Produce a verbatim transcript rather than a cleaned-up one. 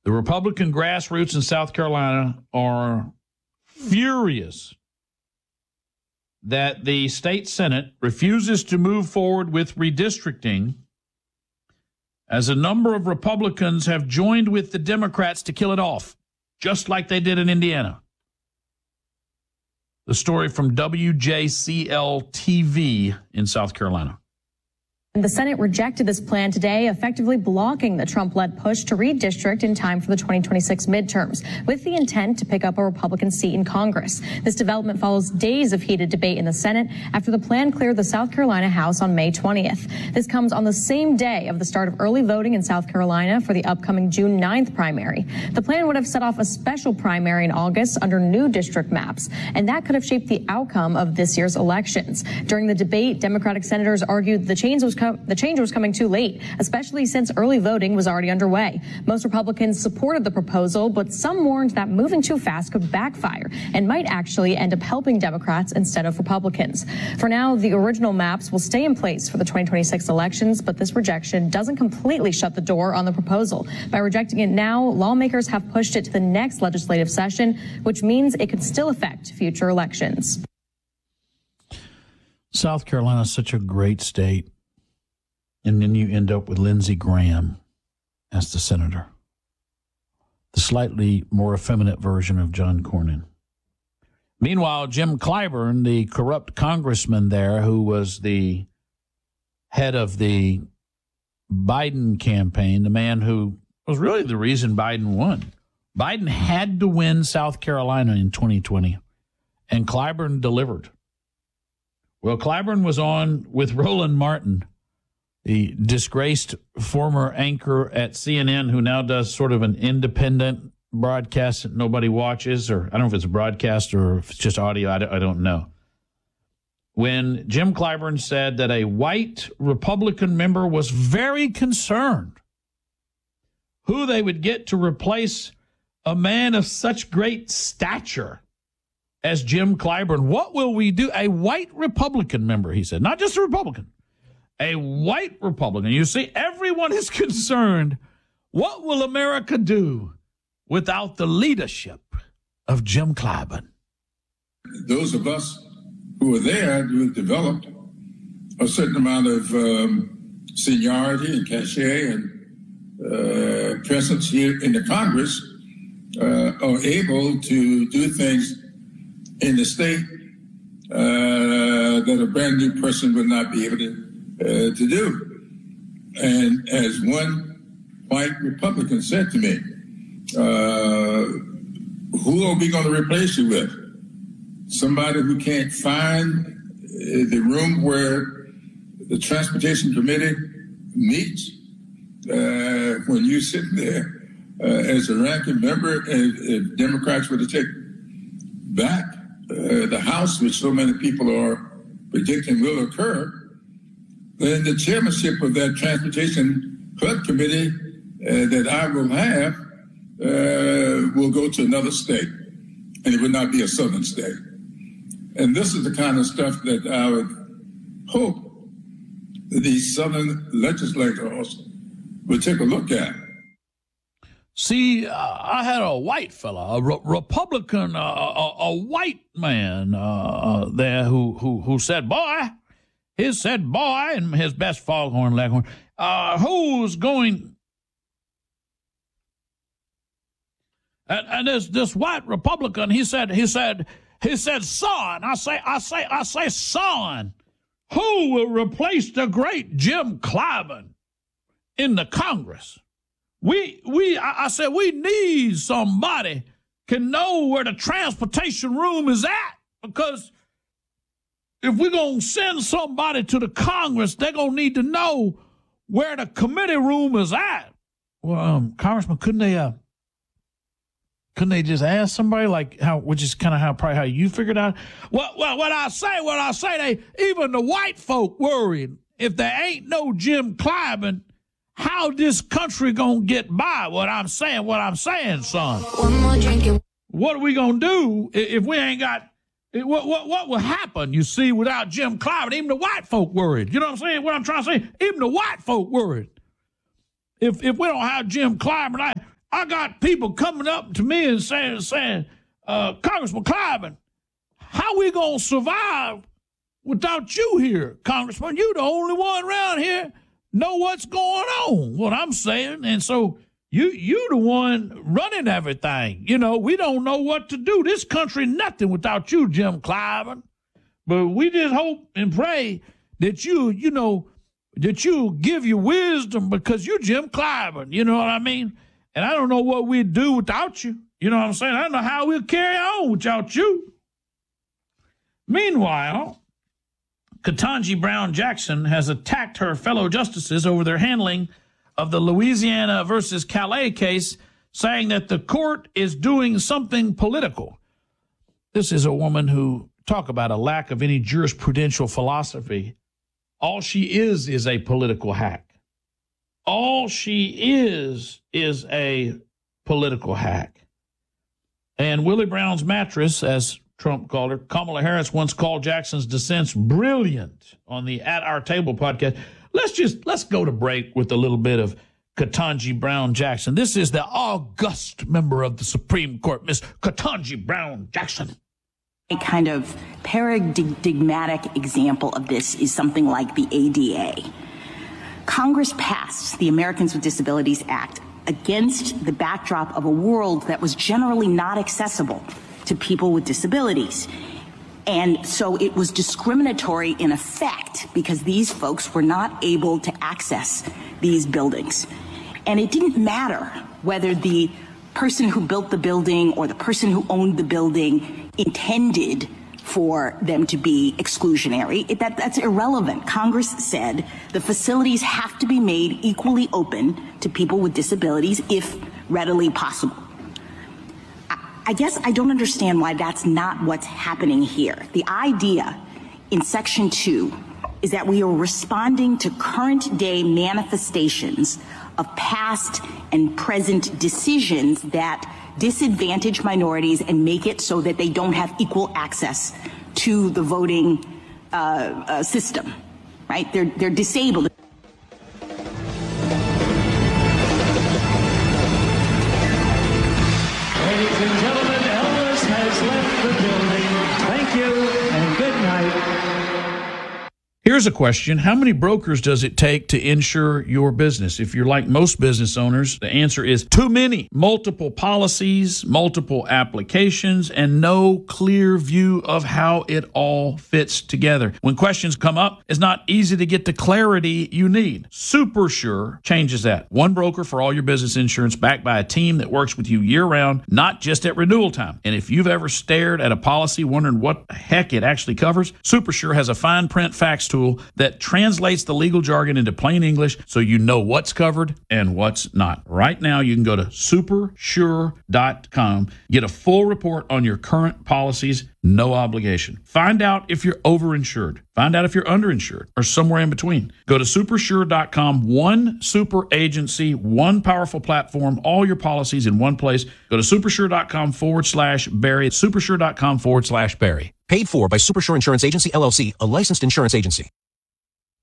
The Republican grassroots in South Carolina are furious that the state Senate refuses to move forward with redistricting, as a number of Republicans have joined with the Democrats to kill it off, just like they did in Indiana. The story from W J C L T V in South Carolina. The Senate rejected this plan today, effectively blocking the Trump-led push to redistrict in time for the twenty twenty-six midterms, with the intent to pick up a Republican seat in Congress. This development follows days of heated debate in the Senate after the plan cleared the South Carolina House on May twentieth. This comes on the same day of the start of early voting in South Carolina for the upcoming June ninth primary. The plan would have set off a special primary in August under new district maps, and that could have shaped the outcome of this year's elections. During the debate, Democratic senators argued the change was The change was coming too late, especially since early voting was already underway. Most Republicans supported the proposal, but some warned that moving too fast could backfire and might actually end up helping Democrats instead of Republicans. For now, the original maps will stay in place for the twenty twenty-six elections, but this rejection doesn't completely shut the door on the proposal. By rejecting it now, lawmakers have pushed it to the next legislative session, which means it could still affect future elections. South Carolina is such a great state. And then you end up with Lindsey Graham as the senator, the slightly more effeminate version of John Cornyn. Meanwhile, Jim Clyburn, the corrupt congressman there who was the head of the Biden campaign, the man who was really the reason Biden won. Biden had to win South Carolina in twenty twenty, and Clyburn delivered. Well, Clyburn was on with Roland Martin, the disgraced former anchor at C N N, who now does sort of an independent broadcast that nobody watches, or I don't know if it's a broadcast or if it's just audio, I don't know. When Jim Clyburn said that a white Republican member was very concerned who they would get to replace a man of such great stature as Jim Clyburn. What will we do? A white Republican member, he said, not just a Republican. A white Republican. You see, everyone is concerned. What will America do without the leadership of Jim Clyburn? Those of us who were there who developed a certain amount of um, seniority and cachet and uh, presence here in the Congress uh, are able to do things in the state uh, that a brand new person would not be able to Uh, to do. And as one white Republican said to me, uh, who are we going to replace you with? Somebody who can't find uh, the room where the Transportation Committee meets uh, when you sit there uh, as a ranking member, and if Democrats were to take back uh, the House, which so many people are predicting will occur, then the chairmanship of that Transportation H U D committee uh, that I will have uh, will go to another state, and it would not be a southern state. And this is the kind of stuff that I would hope that these southern legislators would take a look at. See, uh, I had a white fella, a re- Republican, uh, a, a white man uh, there who, who, who said, boy, He said, boy, and his best foghorn leghorn, uh, who's going... And, and this this white Republican, he said, he said, he said, son, I say, I say, I say, son, who will replace the great Jim Clyburn in the Congress? We, we, I, I said, we need somebody can know where the transportation room is at, because if we're going to send somebody to the Congress, they're going to need to know where the committee room is at. Well, um, Congressman, couldn't they, uh, couldn't they just ask somebody, like how, which is kind of how, probably how you figured out? Well, well, what I say, what I say, they, even the white folk worried, if there ain't no Jim Clyburn, how this country going to get by? What I'm saying, what I'm saying, son. One more drink. What are we going to do if we ain't got, What, what what will happen, you see, without Jim Clyburn? Even the white folk worried. You know what I'm saying? What I'm trying to say? Even the white folk worried. If if we don't have Jim Clyburn, I, I got people coming up to me and saying, saying, uh, Congressman Clyburn, how we going to survive without you here, Congressman? You the only one around here know what's going on, what I'm saying. And so you you the one running everything. You know, we don't know what to do. This country, nothing without you, Jim Clyburn. But we just hope and pray that you, you know, that you give you wisdom because you're Jim Clyburn. You know what I mean? And I don't know what we'd do without you. You know what I'm saying? I don't know how we'll carry on without you. Meanwhile, Ketanji Brown Jackson has attacked her fellow justices over their handling of the Louisiana versus Calais case, saying that the court is doing something political. This is a woman who, talk about a lack of any jurisprudential philosophy. All she is is a political hack. All she is is a political hack. And Willie Brown's mattress, as Trump called her, Kamala Harris once called Jackson's dissents brilliant on the At Our Table podcast. Let's just, let's go to break with a little bit of Ketanji Brown Jackson. This is the august member of the Supreme Court, Miss Ketanji Brown Jackson. A kind of paradigmatic example of this is something like the A D A. Congress passed the Americans with Disabilities Act against the backdrop of a world that was generally not accessible to people with disabilities. And so it was discriminatory in effect because these folks were not able to access these buildings. And it didn't matter whether the person who built the building or the person who owned the building intended for them to be exclusionary. It, that, that's irrelevant. Congress said the facilities have to be made equally open to people with disabilities if readily possible. I, I guess I don't understand why that's not what's happening here. The idea in Section two is that we are responding to current day manifestations of past and present decisions that disadvantage minorities and make it so that they don't have equal access to the voting uh, uh, system, right? They're, they're disabled. Ladies and gentlemen, Elvis has left the building. Thank you and good night. Here's a question. How many brokers does it take to insure your business? If you're like most business owners, the answer is too many. Multiple policies, multiple applications, and no clear view of how it all fits together. When questions come up, it's not easy to get the clarity you need. SuperSure changes that. One broker for all your business insurance backed by a team that works with you year-round, not just at renewal time. And if you've ever stared at a policy wondering what the heck it actually covers, SuperSure has a fine print facts tool that translates the legal jargon into plain English so you know what's covered and what's not. Right now, you can go to super sure dot com, get a full report on your current policies, no obligation. Find out if you're overinsured. Find out if you're underinsured or somewhere in between. Go to super sure dot com, one super agency, one powerful platform, all your policies in one place. Go to super sure dot com forward slash Barry, super sure dot com forward slash Barry. Paid for by SuperSure Insurance Agency, L L C, a licensed insurance agency.